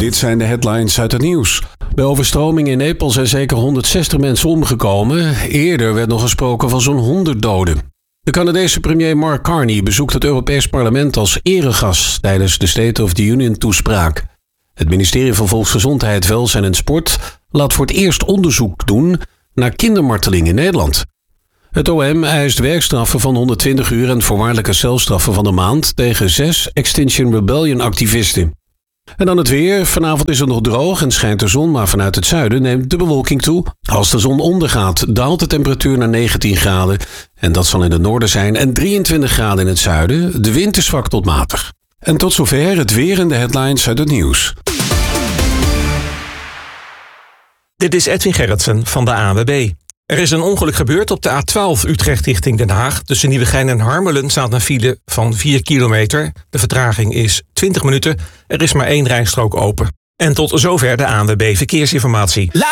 Dit zijn de headlines uit het nieuws. Bij overstromingen in Nepal zijn zeker 160 mensen omgekomen. Eerder werd nog gesproken van zo'n 100 doden. De Canadese premier Mark Carney bezoekt het Europees Parlement als eregast tijdens de State of the Union toespraak. Het ministerie van Volksgezondheid, Welzijn en Sport laat voor het eerst onderzoek doen naar kindermarteling in Nederland. Het OM eist werkstraffen van 120 uur en voorwaardelijke celstraffen van een maand tegen 6 Extinction Rebellion-activisten. En dan het weer. Vanavond is het nog droog en schijnt de zon, maar vanuit het zuiden neemt de bewolking toe. Als de zon ondergaat, daalt de temperatuur naar 19 graden. En dat zal in het noorden zijn en 23 graden in het zuiden. De wind is zwak tot matig. En tot zover het weer en de headlines uit het nieuws. Dit is Edwin Gerritsen van de ANWB. Er is een ongeluk gebeurd op de A12 Utrecht richting Den Haag. Tussen Nieuwegein en Harmelen staat een file van 4 kilometer. De vertraging is 20 minuten. Er is maar 1 rijstrook open. En tot zover de ANWB Verkeersinformatie.